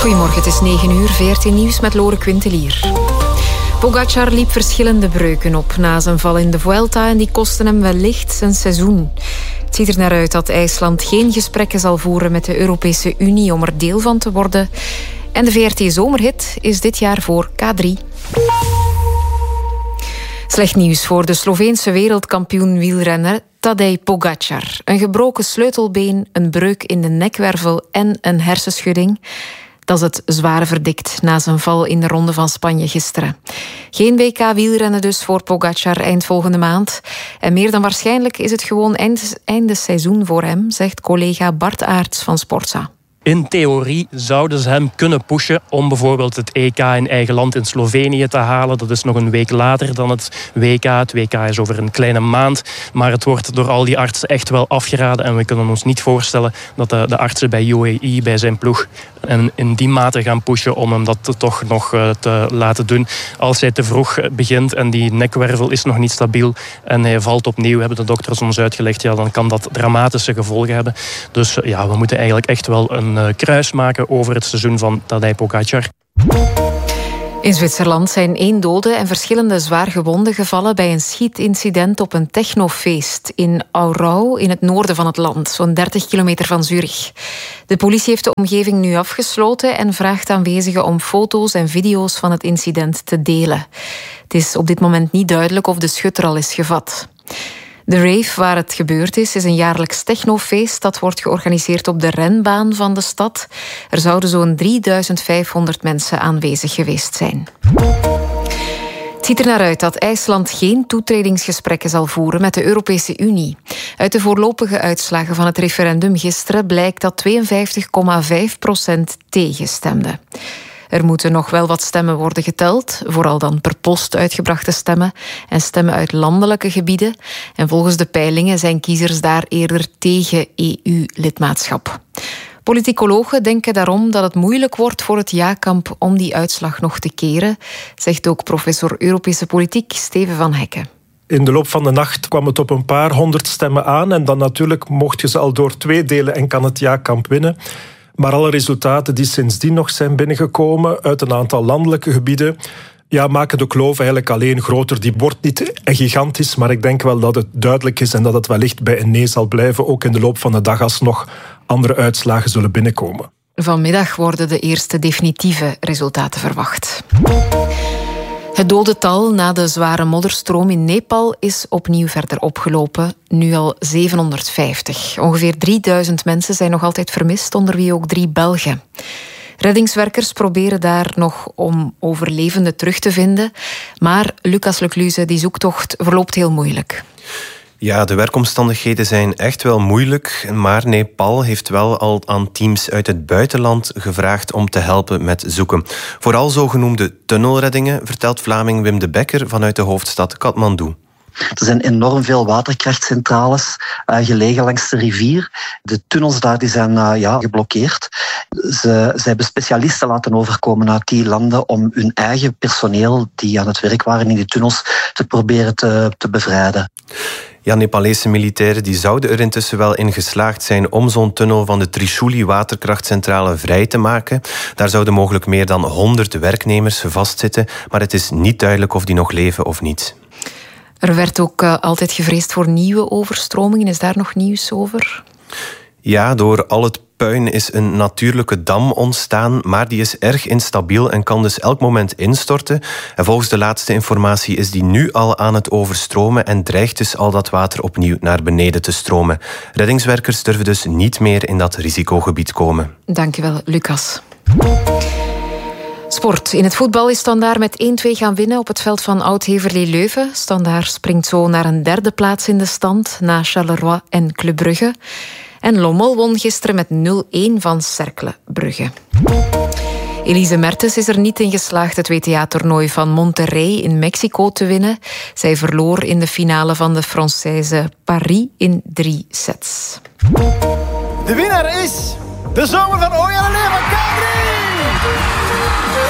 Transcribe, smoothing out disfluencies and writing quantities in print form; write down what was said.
Goedemorgen, het is 9 uur, VRT Nieuws met Lore Quintelier. Pogacar liep verschillende breuken op na zijn val in de Vuelta en die kosten hem wellicht zijn seizoen. Het ziet er naar uit dat IJsland geen gesprekken zal voeren met de Europese Unie om er deel van te worden. En de VRT-zomerhit is dit jaar voor K3. Slecht nieuws voor de Sloveense wereldkampioen wielrenner Tadej Pogacar. Een gebroken sleutelbeen, een breuk in de nekwervel en een hersenschudding. Dat is het zware verdikt na zijn val in de Ronde van Spanje gisteren. Geen WK-wielrennen dus voor Pogacar eind volgende maand. En meer dan waarschijnlijk is het gewoon einde seizoen voor hem, zegt collega Bart Aerts van Sportza. In theorie zouden ze hem kunnen pushen om bijvoorbeeld het EK in eigen land in Slovenië te halen. Dat is nog een week later dan het WK. Het WK is over een kleine maand. Maar het wordt door al die artsen echt wel afgeraden. En we kunnen ons niet voorstellen dat de artsen bij UAE, bij zijn ploeg, en in die mate gaan pushen om hem dat toch nog te laten doen. Als hij te vroeg begint en die nekwervel is nog niet stabiel en hij valt opnieuw, hebben de dokters ons uitgelegd, ja, dan kan dat dramatische gevolgen hebben. Dus ja, we moeten eigenlijk echt wel een kruis maken over het seizoen van Tadej Pogacar. In Zwitserland zijn 1 dode en verschillende zwaar gewonden gevallen bij een schietincident op een technofeest in Aarau in het noorden van het land, zo'n 30 kilometer van Zurich. De politie heeft de omgeving nu afgesloten en vraagt aanwezigen om foto's en video's van het incident te delen. Het is op dit moment niet duidelijk of de schutter al is gevat. De rave waar het gebeurd is een jaarlijks technofeest dat wordt georganiseerd op de renbaan van de stad. Er zouden zo'n 3500 mensen aanwezig geweest zijn. Het ziet er naar uit dat IJsland geen toetredingsgesprekken zal voeren met de Europese Unie. Uit de voorlopige uitslagen van het referendum gisteren blijkt dat 52,5% tegenstemde. Er moeten nog wel wat stemmen worden geteld, vooral dan per post uitgebrachte stemmen en stemmen uit landelijke gebieden. En volgens de peilingen zijn kiezers daar eerder tegen EU-lidmaatschap. Politicologen denken daarom dat het moeilijk wordt voor het ja-kamp om die uitslag nog te keren, zegt ook professor Europese politiek Steven van Hekken. In de loop van de nacht kwam het op een paar 100 stemmen aan en dan natuurlijk mocht je ze al door 2 delen en kan het ja-kamp winnen. Maar alle resultaten die sindsdien nog zijn binnengekomen uit een aantal landelijke gebieden, ja, maken de kloof eigenlijk alleen groter. Die wordt niet gigantisch, maar ik denk wel dat het duidelijk is en dat het wellicht bij een nee zal blijven, ook in de loop van de dag als nog andere uitslagen zullen binnenkomen. Vanmiddag worden de eerste definitieve resultaten verwacht. Het dodental na de zware modderstroom in Nepal is opnieuw verder opgelopen, nu al 750. Ongeveer 3000 mensen zijn nog altijd vermist, onder wie ook 3 Belgen. Reddingswerkers proberen daar nog om overlevenden terug te vinden, maar Lucas Lecluze, die zoektocht verloopt heel moeilijk. Ja, de werkomstandigheden zijn echt wel moeilijk, maar Nepal heeft wel al aan teams uit het buitenland gevraagd om te helpen met zoeken. Vooral zogenoemde tunnelreddingen, vertelt Vlaming Wim de Bekker vanuit de hoofdstad Kathmandu. Er zijn enorm veel waterkrachtcentrales gelegen langs de rivier. De tunnels daar die zijn geblokkeerd. Ze hebben specialisten laten overkomen uit die landen om hun eigen personeel die aan het werk waren in die tunnels te proberen te bevrijden. Ja, Nepalese militairen die zouden er intussen wel in geslaagd zijn om zo'n tunnel van de Trishuli waterkrachtcentrale vrij te maken. Daar zouden mogelijk meer dan 100 werknemers vastzitten, maar het is niet duidelijk of die nog leven of niet. Er werd ook altijd gevreesd voor nieuwe overstromingen. Is daar nog nieuws over? Ja, door al het puin is een natuurlijke dam ontstaan, maar die is erg instabiel en kan dus elk moment instorten. En volgens de laatste informatie is die nu al aan het overstromen en dreigt dus al dat water opnieuw naar beneden te stromen. Reddingswerkers durven dus niet meer in dat risicogebied komen. Dankjewel, Lucas. Sport. In het voetbal is Standaard met 1-2 gaan winnen op het veld van Oud-Heverlee Leuven. Standaard springt zo naar een 3e plaats in de stand, na Charleroi en Club Brugge. En Lommel won gisteren met 0-1 van Cercle Brugge. Elise Mertens is er niet in geslaagd het WTA-toernooi van Monterrey in Mexico te winnen. Zij verloor in de finale van de Française Paris in 3 sets. De winnaar is de zomer van Ooyen en Leven, K3!